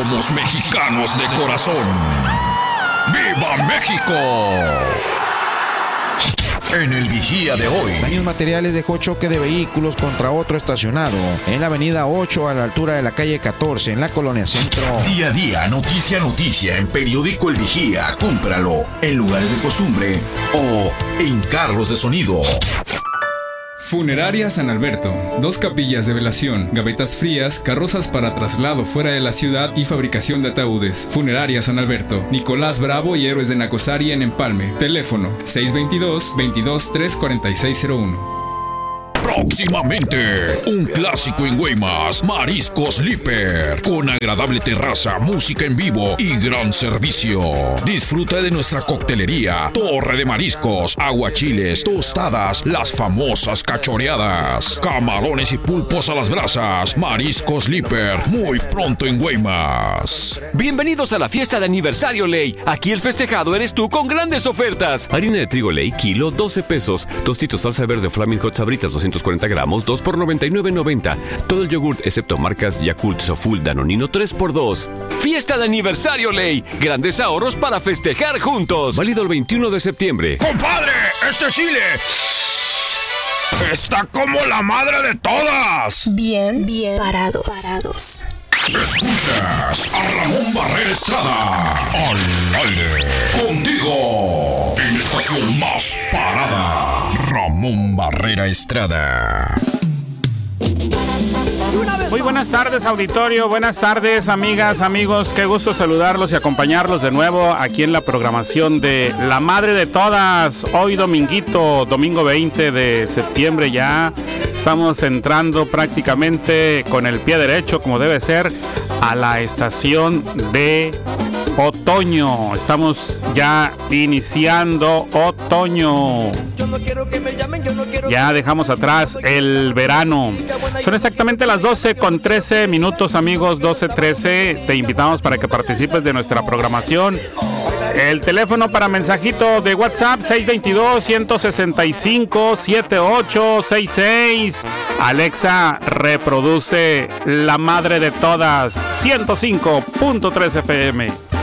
Somos mexicanos de corazón. ¡Viva México! En el Vigía de hoy. Daños materiales dejó choque de vehículos contra otro estacionado en la avenida 8 a la altura de la calle 14 en la colonia Centro. Día a día, noticia a noticia en Periódico El Vigía. Cómpralo en lugares de costumbre o en carros de sonido. Funeraria San Alberto. 2 capillas de velación, gavetas frías, carrozas para traslado fuera de la ciudad y fabricación de ataúdes. Funeraria San Alberto. Nicolás Bravo y Héroes de Nacosari en Empalme. Teléfono 622-22-34601. Próximamente, un clásico en Guaymas, Mariscos Liper, con agradable terraza, música en vivo y gran servicio. Disfruta de nuestra coctelería, torre de mariscos, aguachiles, tostadas, las famosas cachoreadas, camarones y pulpos a las brasas. Mariscos Liper, muy pronto en Guaymas. Bienvenidos a la fiesta de aniversario Ley. Aquí el festejado eres tú con grandes ofertas. Harina de trigo Ley, kilo, 12 pesos. Tostitos salsa verde Flaming Hot Sabritas, 240 gramos, 2 por 99.90. Todo el yogurt, excepto marcas Yakult, Soful, Danonino, 3 por 2. Fiesta de aniversario Ley. Grandes ahorros para festejar juntos. Válido el 21 de septiembre. ¡Compadre! ¡Este chile está como la madre de todas! Bien parados. Escuchas a Ramón Barrera Estrada al aire contigo en la estación más parada. Ramón Barrera Estrada. Muy buenas tardes, auditorio, buenas tardes, amigas, amigos, qué gusto saludarlos y acompañarlos de nuevo aquí en la programación de La Madre de Todas. Hoy dominguito, domingo 20 de septiembre ya, estamos entrando prácticamente con el pie derecho, como debe ser, a la estación de otoño. Estamos ya iniciando otoño. Ya dejamos atrás el verano. Son exactamente las 12:13 amigos, 12:13. Te invitamos para que participes de nuestra programación. El teléfono para mensajito de WhatsApp 622-165-7866. Alexa, reproduce La Madre de Todas 105.3 FM.